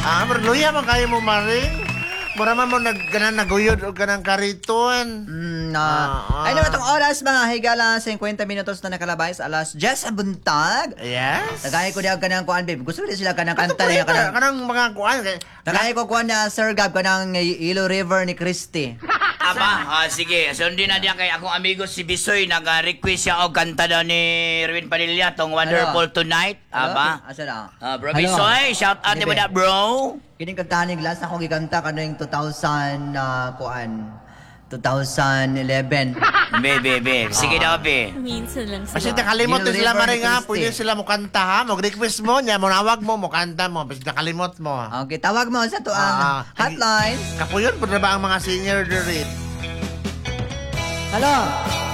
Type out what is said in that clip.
Berluya man kayo mo, Maring. Mura man mo naguyod o ganang kariton. Ay naman itong oras, mga higala, 50 minutos na nakalabay sa alas 10 sa buntag. Yes? Tagay ko diyan kanang kuan, babe. Gusto ko din sila kanang Ito kanta niya kanang mga kuan. Tagay ko kuan na Sir Gab kanang Ilo River ni Christy. Aba, sige. Sundin na diyan kay akong amigo si Bisoy. Nag-request siya og kanta daw ni Erwin Padilla, tong Wonderful Tonight. Aba. Asa na? Bro Bisoy, shout out mo na, bro. Kining kantahan last ako giganta kanang 2000 kuan 2011. Be. Sige daw, be. Minsan lang Kasi sila. nakalimot Yellow din sila, River Maring, ni ha? Christy. Pwede sila mo kanta, ha? Mag-request mo niya, manawag mo, mo kanta mo. Basta nakalimot mo. Okay, tawag mo sa tuang hotline. Kapuyon, pa na ba ang mga senior the rate? Hello.